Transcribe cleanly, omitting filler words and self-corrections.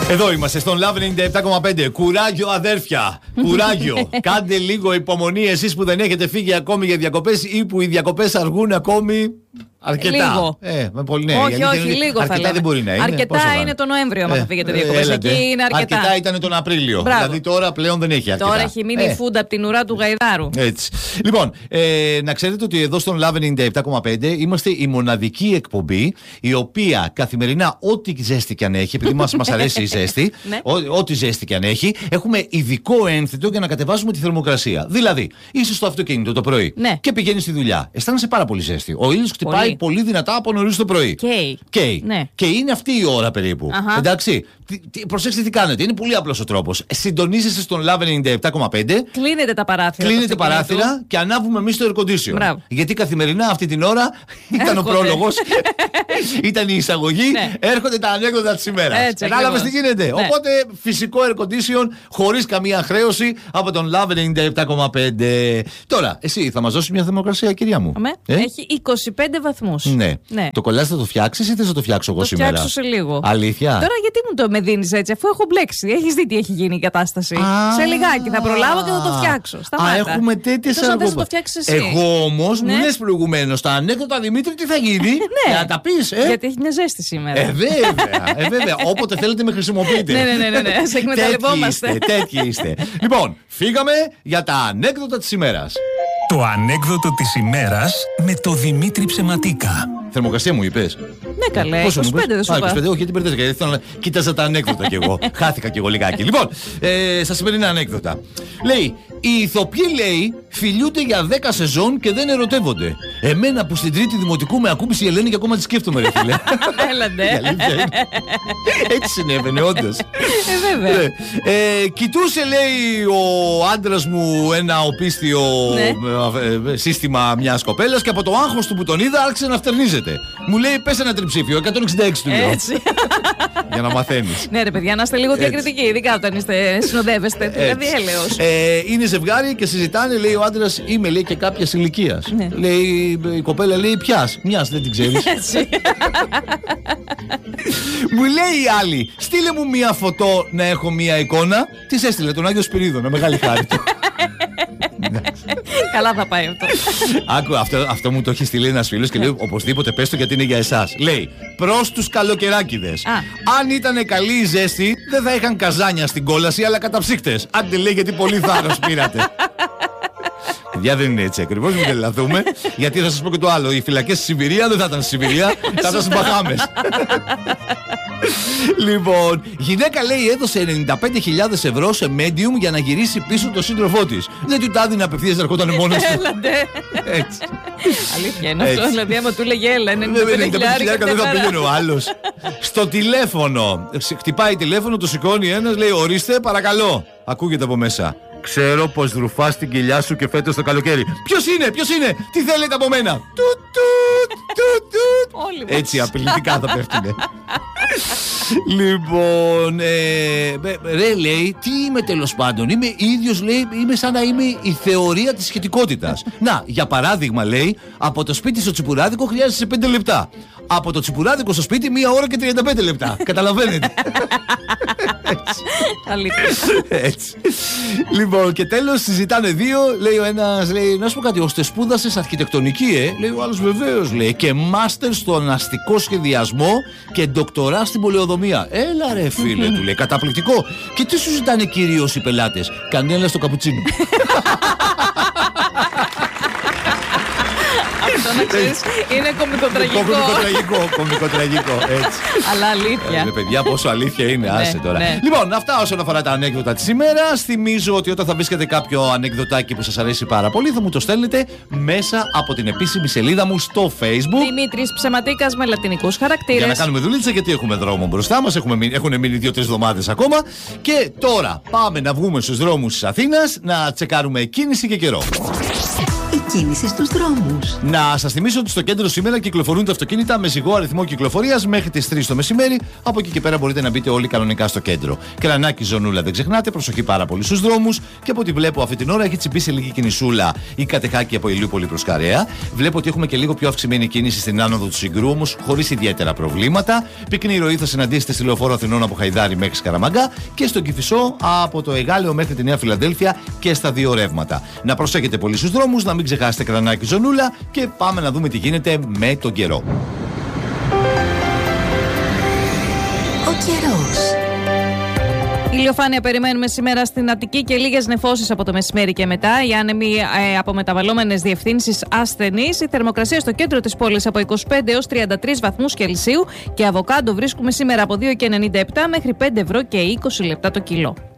Εδώ είμαστε στον Love 97,5. Κουράγιο, αδέρφια. Κουράγιο. Κάντε λίγο υπομονή εσείς που δεν έχετε φύγει ακόμη για διακοπές ή που οι διακοπές αργούν ακόμη. Αρκετά. Λίγο. Πολύ, ναι, όχι, λίγο αρκετά θα λέμε. Δεν μπορεί να είναι. Αρκετά είναι τον Νοέμβριο, άμα θα φύγετε διακοπές. Εκεί είναι αρκετά. Αρκετά ήταν τον Απρίλιο. Μπράβο. Δηλαδή τώρα πλέον δεν έχει αρκετά. Τώρα έχει μείνει η φούντα από την ουρά του γαϊδάρου. Έτσι. Λοιπόν, να ξέρετε ότι εδώ στον Love 97,5 είμαστε η μοναδική εκπομπή η οποία καθημερινά, ό,τι ζέστη κι αν έχει, επειδή μας αρέσει η ζέστη, ό,τι ζέστη κι αν έχει, έχουμε ειδικό ένθετο για να κατεβάσουμε τη θερμοκρασία. Δηλαδή, είσαι στο αυτοκίνητο το πρωί και πηγαίνεις στη δουλειά. Αισθάνεσαι πάρα πολύ ζέστη. Ο ήλιος χτυπάει πολύ δυνατά από νωρίς το πρωί. Καίει. Ναι. Και είναι αυτή η ώρα περίπου. Εντάξει. Προσέξτε τι κάνετε. Είναι πολύ απλός ο τρόπος. Συντονίζεστε στον Love 97,5. Κλείνετε τα παράθυρα. Κλείνετε παράθυρα και ανάβουμε εμείς το air condition. Μπράβο. Γιατί καθημερινά αυτή την ώρα ήταν ο πρόλογος, ήταν η εισαγωγή, έρχονται τα ανέκδοτα της ημέρας. Κατάλαβες τι γίνεται. Ναι. Οπότε φυσικό air condition χωρίς καμία χρέωση από τον Love 97,5. Τώρα, εσύ θα μας δώσεις μια θερμοκρασία, κυρία μου. Έχει 25 βαθμούς. Ναι. Το κολλάζ θα το φτιάξεις ή θες να το φτιάξω εγώ σήμερα? Το φτιάξω σε λίγο. Αλήθεια. Τώρα γιατί μου το με δίνεις έτσι, αφού έχω μπλέξει? Έχεις δει τι έχει γίνει η κατάσταση. Σε λιγάκι θα προλάβω και θα το φτιάξω. Σταμάτα. Έχουμε τέτοιες αργοπές. το φτιάξεις εσύ. Εγώ όμως μου λες προηγουμένως τα ανέκδοτα, Δημήτρη, τι θα γίνει? Να τα πεις, Γιατί έχει μια ζέστη σήμερα. Βέβαια. Όποτε θέλετε με χρησιμοποιείτε. Ναι. Σε εκμεταλλευόμαστε. Τέτοιοι είστε. Λοιπόν, φύγαμε για τα ανέκδοτα της ημέρας. Το ανέκδοτο της ημέρας με το Δημήτρη Ψεματίκα. Θερμοκρασία μου είπες? Ναι, καλέ. 25 δεν σου είπα. 25, όχι, γιατί μπερδεύτηκα. Γιατί θέλω να κοίταζα τα ανέκδοτα κι εγώ. Χάθηκα κι εγώ λιγάκι. Λοιπόν, στα σημερινά ανέκδοτα. Λέει, οι ηθοποιοί, λέει, φιλιούνται για 10 σεζόν και δεν ερωτεύονται. Εμένα που στην τρίτη δημοτικού με ακούμπησε η Ελένη και ακόμα τη σκέφτομαι, ρε φίλε. Έλαντε. Έτσι συνέβαινε, όντως. Βέβαια. Κοιτούσε, λέει, ο άντρας μου ένα οπίστιο σύστημα μιας κοπέλας και από το άγχος του που τον είδα άρχισε να φτερνίζεται. Μου λέει, πες ένα τριψήφιο, 166 του λέω. Έτσι. Για να μαθαίνεις. Ναι, ρε παιδιά, να είστε λίγο διακριτικοί, ειδικά όταν συνοδεύεστε. Δηλαδή, έλεος. Είναι ζευγάρι και συζητάνε, λέει ο άντρας, είμαι, λέει, και κάποιας ηλικίας. Λέει η κοπέλα, λέει, ποιας? Μιας, δεν την ξέρεις. Μου λέει η άλλη, στείλε μου μία φωτό να έχω μία εικόνα. Της έστειλε τον Άγιο Σπυρίδωνα, μεγάλη χάρη του. Καλά θα πάει αυτό. Άκου, αυτό μου το έχει στείλει ένας φίλος και λέει, οπωσδήποτε πες το γιατί είναι για εσάς. Λέει, προς τους καλοκαιράκηδες. Αν ήταν καλή η ζέστη, δεν θα είχαν καζάνια στην κόλαση, αλλά καταψύκτες. Άντε, λέει, γιατί πολύ θάρρος πήρατε. Παιδιά, δεν είναι έτσι ακριβώς, μην τρελαθούμε. Γιατί θα σας πω και το άλλο. Οι φυλακές στη Σιβηρία δεν θα ήταν στη Σιβηρία, θα ήταν στις Μπαχάμες. Λοιπόν, γυναίκα, λέει, έδωσε 95.000 ευρώ σε medium για να γυρίσει πίσω το σύντροφό της. Δεν του τα έδινε απευθείας να ερχόταν μόνος του. Έλαντε. Έτσι. Αλήθεια είναι αυτό. Δηλαδή, άμα του λέγε έλα, 95.000 δεν θα πήγαινε ο άλλος. Στο τηλέφωνο. Χτυπάει τηλέφωνο, το σηκώνει ένας, λέει, ορίστε, παρακαλώ. Ακούγεται από μέσα. Ξέρω πως δρουφάς την κοιλιά σου και φέτος το καλοκαίρι. Ποιος είναι, τι θέλετε από μένα? Έτσι απειλητικά θα πέφτουνε. Λοιπόν, ρε, λέει, τι είμαι τέλος πάντων? Είμαι ίδιος, λέει, είμαι σαν να είμαι η θεωρία της σχετικότητας. Να, για παράδειγμα, λέει, από το σπίτι στο Τσιπουράδικο χρειάζεσαι 5 λεπτά. Από το Τσιπουράδικο στο σπίτι 1 ώρα και 35 λεπτά. Καταλαβαίνετε? Έτσι. Λοιπόν, και τέλος συζητάνε δύο. Λέει ο ένας, λέει, να σου πω κάτι, ώστε σπούδασες αρχιτεκτονική, λέει ο άλλος, βεβαίως, λέει, και μάστερ στον αστικό σχεδιασμό και ντοκτορά στην πολεοδομία. Έλα, ρε φίλε, του λέει, καταπληκτικό. Και τι σου ζητάνε κυρίως οι πελάτες? Κανένα στο καπουτσίνο. Αυτό να ξέρεις, είναι κωμικοτραγικό, έτσι. Αλλά αλήθεια. Παιδιά, πόσο αλήθεια είναι, άσε τώρα. Λοιπόν, αυτά όσον αφορά τα ανέκδοτα της ημέρας. Θυμίζω ότι όταν θα βρίσκετε κάποιο ανεκδοτάκι που σας αρέσει πάρα πολύ, θα μου το στέλνετε μέσα από την επίσημη σελίδα μου στο Facebook. Δημήτρης Ψεματίκας με λατινικούς χαρακτήρες. Για να κάνουμε δουλίτσα, γιατί έχουμε δρόμο μπροστά μας. Έχουν μείνει 2-3 εβδομάδες ακόμα. Και τώρα πάμε να βγούμε στους δρόμους της Αθήνας να τσεκάρουμε κίνηση και καιρό. Η κίνηση στους δρόμους. Να σας θυμίσω ότι στο κέντρο σήμερα κυκλοφορούν τα αυτοκίνητα με ζυγό αριθμό κυκλοφορίας μέχρι τις 3 το μεσημέρι. Από εκεί και πέρα μπορείτε να μπείτε όλοι κανονικά στο κέντρο. Κρανάκι, ζωνούλα, δεν ξεχνάτε, προσοχή πάρα πολύ στους δρόμους. Και από ό,τι βλέπω αυτή την ώρα έχει τσιμπήσει λίγη κινησούλα η Κατεχάκη από Ηλιούπολη προς Καρέα. Βλέπω ότι έχουμε και λίγο πιο αυξημένη κίνηση στην άνοδο του Συγκρού, όμως χωρίς ιδιαίτερα προβλήματα. Πυκνή ροή θα συναντήσετε στη Λεωφόρο Αθηνών από Χαϊδάρη μέχρι Σκαραμαγκά και στον Κηφισό από το Εγάλεο μέχρι τη Νέα Φιλαδέλφια και στα δύο ρεύματα. Να προσέχετε πολύ στους δρόμους, να μην ξεχάσετε κρανάκι, ζωνούλα και πάμε να δούμε τι γίνεται με τον καιρό. Ο καιρός. Ηλιοφάνεια περιμένουμε σήμερα στην Αττική και λίγες νεφώσεις από το μεσημέρι και μετά. Οι άνεμοι από μεταβαλλόμενες διευθύνσεις ασθενείς. Η θερμοκρασία στο κέντρο της πόλης από 25 έως 33 βαθμούς Κελσίου και αβοκάντο βρίσκουμε σήμερα από 2,97 μέχρι 5 ευρώ και 20 λεπτά το κιλό.